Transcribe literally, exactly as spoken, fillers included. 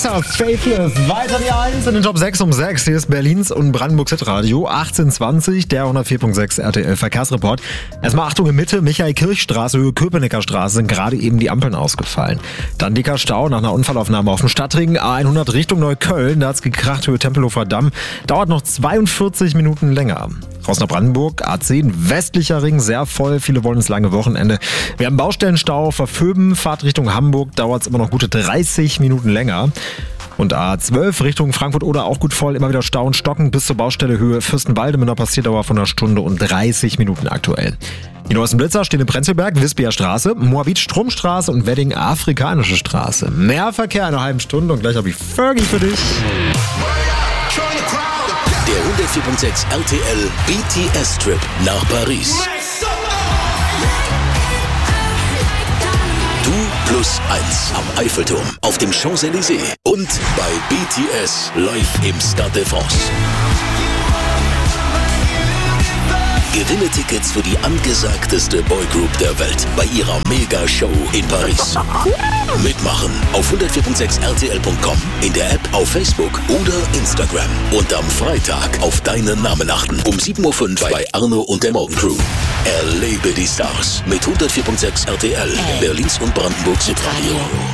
Faithless, weiter die eins in den Top sechs um sechs. Hier ist Berlins und Brandenburgs Hitradio achtzehn zwanzig, der hundertvier Komma sechs R T L Verkehrsreport. Erstmal Achtung in Mitte, Michael-Kirch-Straße, Höhe Köpenicker Straße sind gerade eben die Ampeln ausgefallen. Dann dicker Stau nach einer Unfallaufnahme auf dem Stadtring A hundert Richtung Neukölln, da hat's gekracht, Höhe Tempelhofer Damm. Dauert noch zweiundvierzig Minuten länger. Raus nach Brandenburg, A zehn, westlicher Ring, sehr voll, viele wollen ins lange Wochenende. Wir haben Baustellenstau, Verföben, Fahrt Richtung Hamburg, dauert es immer noch gute dreißig Minuten länger. Und A zwölf Richtung Frankfurt oder auch gut voll, immer wieder Stau und Stocken bis zur Baustelle Höhe Fürstenwalde mit einer Passierdauer von einer Stunde und dreißig Minuten aktuell. Die neuesten Blitzer stehen in Prenzlberg, Wispia Straße, Moabit Stromstraße und Wedding Afrikanische Straße. Mehr Verkehr in einer halben Stunde und gleich habe ich Fergie für dich. Der hundertvier Komma sechs R T L B T S-Trip nach Paris. Du plus eins am Eiffelturm, auf dem Champs-Élysées und bei B T S live im Stade de France. Gewinne Tickets für die angesagteste Boygroup der Welt bei ihrer Mega-Show in Paris. Mitmachen auf hundertvier Komma sechs R T L Punkt com, in der App, auf Facebook oder Instagram. Und am Freitag auf deinen Namen achten. Um sieben Uhr fünf bei Arno und der Morgencrew. Erlebe die Stars mit hundertvier Komma sechs R T L, Berlins und Brandenburgs Hitradio.